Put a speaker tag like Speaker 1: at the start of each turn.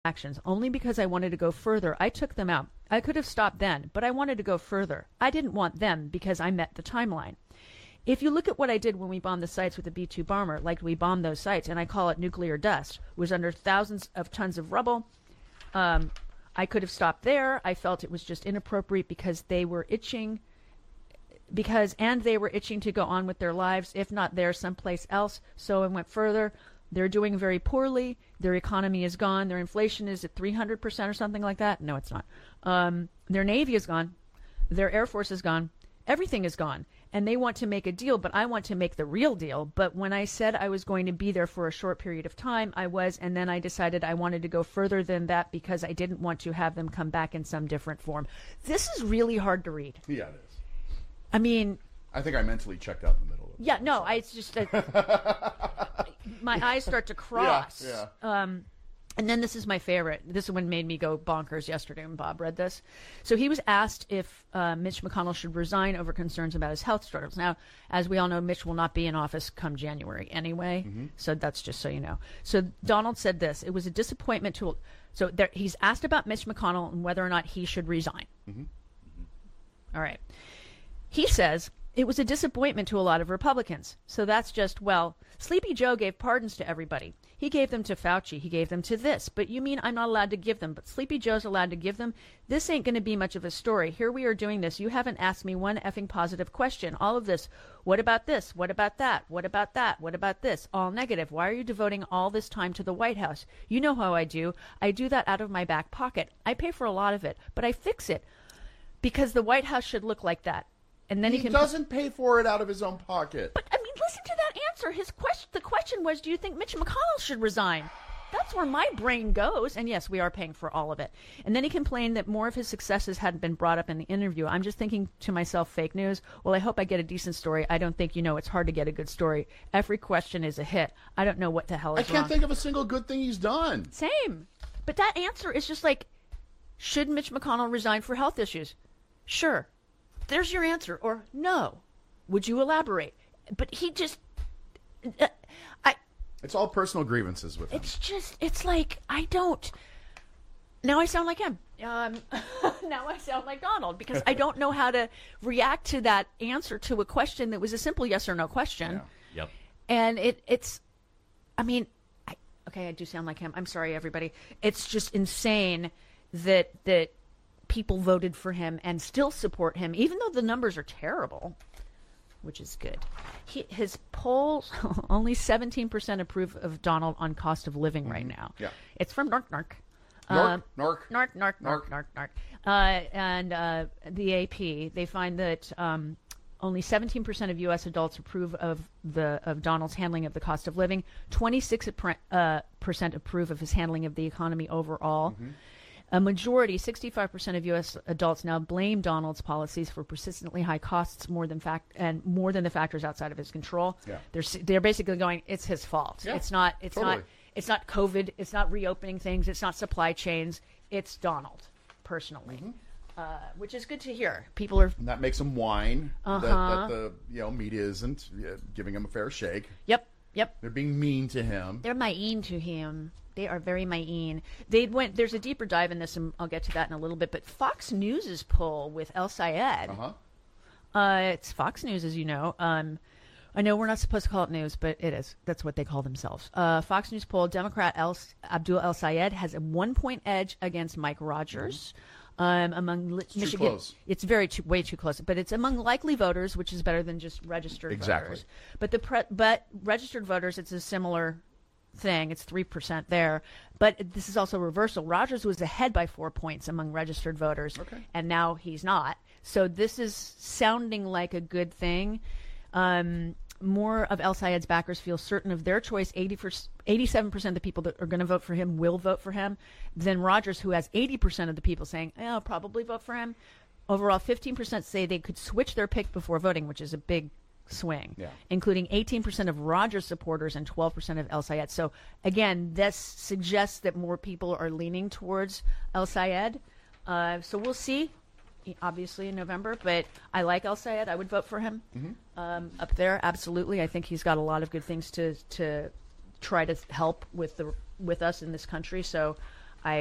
Speaker 1: actions. Only because I wanted to go further, I took them out. I could have stopped then, but I wanted to go further. I didn't want them because I met the timeline. If you look at what I did when we bombed the sites with the B-2 bomber, like we bombed those sites, and I call it nuclear dust, it was under thousands of tons of rubble. I could have stopped there. I felt it was just inappropriate because they were itching to go on with their lives, if not there, someplace else. So I went further. They're doing very poorly. Their economy is gone. Their inflation is at 300% or something like that. No, it's not. Their Navy is gone. Their Air Force is gone. Everything is gone. And they want to make a deal, but I want to make the real deal. But when I said I was going to be there for a short period of time, I was, and then I decided I wanted to go further than that because I didn't want to have them come back in some different form. This is really hard to read.
Speaker 2: Yeah, it is.
Speaker 1: I mean...
Speaker 2: I think I mentally checked out in the middle of it.
Speaker 1: Yeah, no, it's just... my eyes start to cross.
Speaker 2: Yeah.
Speaker 1: And then this is my favorite. This one made me go bonkers yesterday when Bob read this. So he was asked if Mitch McConnell should resign over concerns about his health struggles. Now, as we all know, Mitch will not be in office come January anyway. Mm-hmm. So that's just so you know. So Donald said this. It was a disappointment to... So he's asked about Mitch McConnell and whether or not he should resign. Mm-hmm. Mm-hmm. All right. He says... It was a disappointment to a lot of Republicans. So that's just, well, Sleepy Joe gave pardons to everybody. He gave them to Fauci. He gave them to this. But you mean I'm not allowed to give them, but Sleepy Joe's allowed to give them? This ain't going to be much of a story. Here we are doing this. You haven't asked me one effing positive question. All of this. What about this? What about that? What about that? What about this? All negative. Why are you devoting all this time to the White House? You know how I do. I do that out of my back pocket. I pay for a lot of it, but I fix it because the White House should look like that. And then
Speaker 2: he doesn't pay for it out of his own pocket.
Speaker 1: But, I mean, listen to that answer. The question was, do you think Mitch McConnell should resign? That's where my brain goes. And yes, we are paying for all of it. And then he complained that more of his successes hadn't been brought up in the interview. I'm just thinking to myself, fake news. Well, I hope I get a decent story. I don't think, it's hard to get a good story. Every question is a hit. I don't know what the hell is wrong.
Speaker 2: I can't think of a single good thing he's done.
Speaker 1: Same. But that answer is just like, should Mitch McConnell resign for health issues? Sure. There's your answer. Or no. Would you elaborate? But he just...
Speaker 2: It's all personal grievances with him.
Speaker 1: It's like, I don't... Now I sound like him. Now I sound like Donald because I don't know how to react to that answer to a question that was a simple yes or no question.
Speaker 3: Yeah. Yep.
Speaker 1: And it's... I mean... I do sound like him. I'm sorry, everybody. It's just insane that people voted for him and still support him, even though the numbers are terrible, which is good. His polls, only 17% approve of Donald on cost of living right now.
Speaker 2: Yeah.
Speaker 1: It's from NARC. And the AP, they find that only 17% of U.S. adults approve of Donald's handling of the cost of living. 26% approve of his handling of the economy overall. Mm-hmm. A majority, 65% of U.S. adults now blame Donald's policies for persistently high costs more than the factors outside of his control. Yeah. They're basically going, it's his fault. Yeah, it's not COVID. It's not reopening things. It's not supply chains. It's Donald, personally, which is good to hear. People are.
Speaker 2: And that makes him whine that the media isn't giving him a fair shake.
Speaker 1: Yep.
Speaker 2: They're being mean to him.
Speaker 1: They're mean to him. They are very mean. There's a deeper dive in this, and I'll get to that in a little bit. But Fox News' poll with El Sayed. It's Fox News, as you know. I know we're not supposed to call it news, but it is. That's what they call themselves. Fox News poll: Democrat Abdul El Sayed has a 1-point edge against Mike Rogers. Among Michigan,
Speaker 2: close.
Speaker 1: It's way too close. But it's among likely voters, which is better than just registered voters. But registered voters, it's a similar thing. It's 3% there. But this is also reversal. Rogers was ahead by 4 points among registered voters, and now he's not. So this is sounding like a good thing. More of El Sayed's backers feel certain of their choice. 87% of the people that are going to vote for him will vote for him. Then Rogers, who has 80% of the people saying, I'll probably vote for him. Overall, 15% say they could switch their pick before voting, which is a big swing, including 18% of Rogers supporters and 12% of El Sayed. So, again, this suggests that more people are leaning towards El Sayed. So we'll see. Obviously in November, but I like El Sayed. I would vote for him up there. Absolutely, I think he's got a lot of good things to try to help with us in this country. So